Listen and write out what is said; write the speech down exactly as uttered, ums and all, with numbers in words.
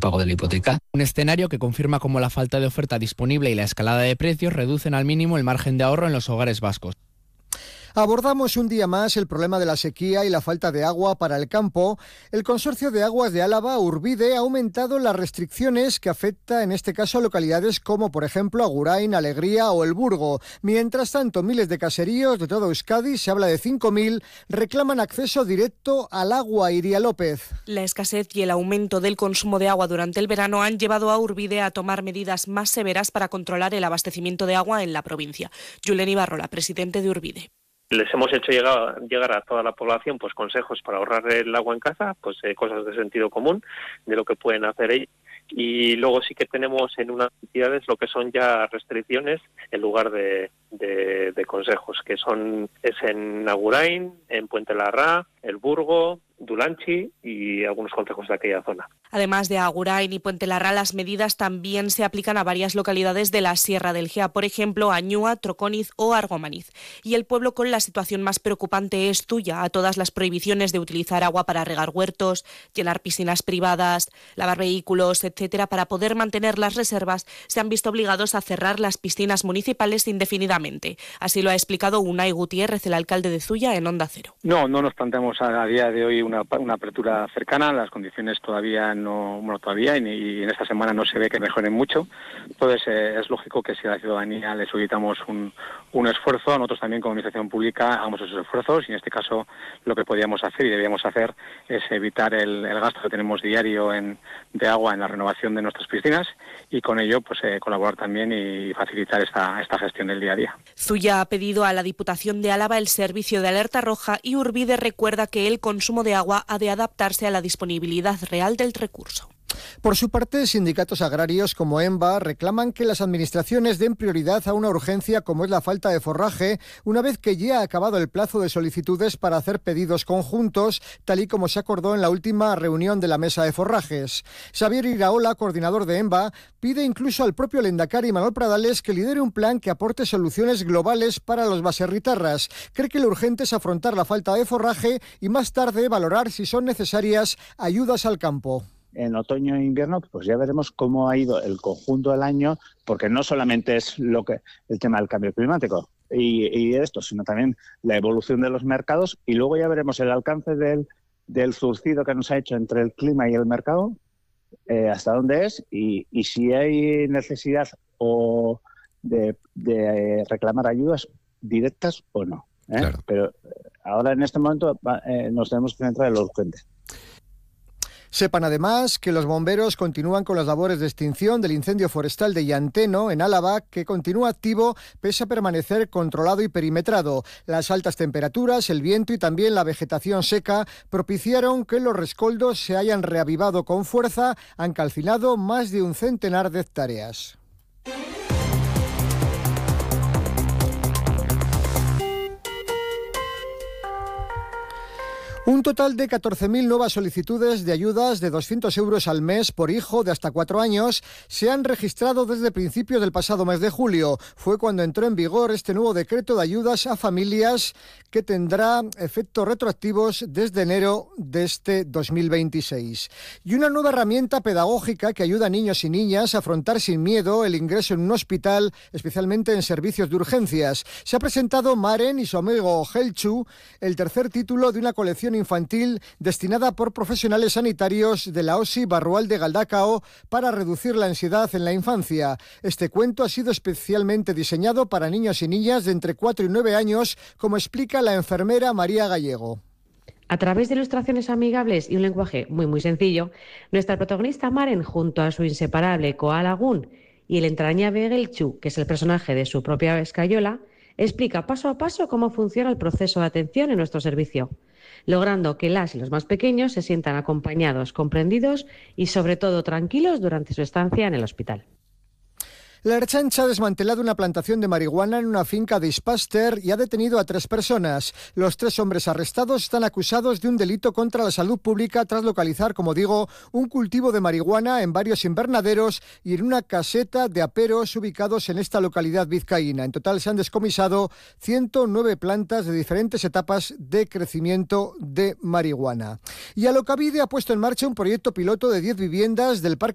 pago de la hipoteca. Un escenario que confirma cómo la falta de oferta disponible y la escalada de precios reducen al mínimo el margen de ahorro en los hogares vascos. Abordamos un día más el problema de la sequía y la falta de agua para el campo. El Consorcio de Aguas de Álava, Urbide, ha aumentado las restricciones que afecta en este caso a localidades como por ejemplo Agurain, Alegría o El Burgo. Mientras tanto, miles de caseríos de todo Euskadi, se habla de cinco mil, reclaman acceso directo al agua. Iria López. La escasez y el aumento del consumo de agua durante el verano han llevado a Urbide a tomar medidas más severas para controlar el abastecimiento de agua en la provincia. Julen Ibarrola, presidente de Urbide. Les hemos hecho llegar, llegar a toda la población pues consejos para ahorrar el agua en casa, pues eh, cosas de sentido común, de lo que pueden hacer ellos. Y luego sí que tenemos en unas entidades lo que son ya restricciones en lugar de, de, de consejos, que son es en Agurain, en Puente Larra, El Burgo, Dulanchi y algunos consejos de aquella zona. Además de Agurain y Puente Larra, las medidas también se aplican a varias localidades de la Sierra del Gea, por ejemplo, Añúa, Trocóniz o Argomaniz. Y el pueblo con la situación más preocupante es Zuya. A todas las prohibiciones de utilizar agua para regar huertos, llenar piscinas privadas, lavar vehículos, etcétera, para poder mantener las reservas, se han visto obligados a cerrar las piscinas municipales indefinidamente. Así lo ha explicado Unai Gutiérrez, el alcalde de Zuya, en Onda Cero. No, no nos planteamos a día de hoy una, una apertura cercana. Las condiciones todavía no, bueno, todavía y, y en esta semana no se ve que mejoren mucho. Entonces eh, es lógico que si a la ciudadanía le solicitamos un, un esfuerzo, nosotros también como administración pública hagamos esos esfuerzos, y en este caso lo que podríamos hacer y deberíamos hacer es evitar el, el gasto que tenemos diario en, de agua en la renovación de nuestras piscinas, y con ello pues eh, colaborar también y facilitar esta, esta gestión del día a día. Zuya ha pedido a la Diputación de Álava el servicio de alerta roja, y Urbide recuerda que el consumo de agua ha de adaptarse a la disponibilidad real del recurso. Por su parte, sindicatos agrarios como EMBA reclaman que las administraciones den prioridad a una urgencia como es la falta de forraje, una vez que ya ha acabado el plazo de solicitudes para hacer pedidos conjuntos, tal y como se acordó en la última reunión de la mesa de forrajes. Xavier Iraola, coordinador de EMBA, pide incluso al propio Lehendakari Manuel Pradales que lidere un plan que aporte soluciones globales para los baserritarras. Cree que lo urgente es afrontar la falta de forraje y más tarde valorar si son necesarias ayudas al campo. En otoño e invierno, pues ya veremos cómo ha ido el conjunto del año, porque no solamente es lo que el tema del cambio climático y, y esto, sino también la evolución de los mercados, y luego ya veremos el alcance del, del surcido que nos ha hecho entre el clima y el mercado, eh, hasta dónde es, y, y si hay necesidad o de, de reclamar ayudas directas o no. ¿eh? Claro. Pero ahora en este momento eh, nos tenemos que centrar en lo urgente. Sepan además que los bomberos continúan con las labores de extinción del incendio forestal de Llanteno, en Álava, que continúa activo pese a permanecer controlado y perimetrado. Las altas temperaturas, el viento y también la vegetación seca propiciaron que los rescoldos se hayan reavivado con fuerza, han calcinado más de un centenar de hectáreas. Un total de catorce mil nuevas solicitudes de ayudas de doscientos euros al mes por hijo de hasta cuatro años se han registrado desde principios del pasado mes de julio. Fue cuando entró en vigor este nuevo decreto de ayudas a familias que tendrá efectos retroactivos desde enero de este dos mil veintiséis. Y una nueva herramienta pedagógica que ayuda a niños y niñas a afrontar sin miedo el ingreso en un hospital, especialmente en servicios de urgencias. Se ha presentado Maren y su amigo Helchu, el tercer título de una colección infantil destinada por profesionales sanitarios de la O S I Barrual de Galdacao para reducir la ansiedad en la infancia. Este cuento ha sido especialmente diseñado para niños y niñas de entre cuatro y nueve años, como explica la enfermera María Gallego. A través de ilustraciones amigables y un lenguaje muy muy sencillo, nuestra protagonista Maren, junto a su inseparable koala Gun y el entrañable Gelchu, que es el personaje de su propia escayola, explica paso a paso cómo funciona el proceso de atención en nuestro servicio, logrando que las y los más pequeños se sientan acompañados, comprendidos y sobre todo tranquilos durante su estancia en el hospital. La Ertzaintza ha desmantelado una plantación de marihuana en una finca de Ispaster y ha detenido a tres personas. Los tres hombres arrestados están acusados de un delito contra la salud pública tras localizar, como digo, un cultivo de marihuana en varios invernaderos y en una caseta de aperos ubicados en esta localidad vizcaína. En total se han descomisado ciento nueve plantas de diferentes etapas de crecimiento de marihuana. Y Alokabide ha puesto en marcha un proyecto piloto de diez viviendas del Parque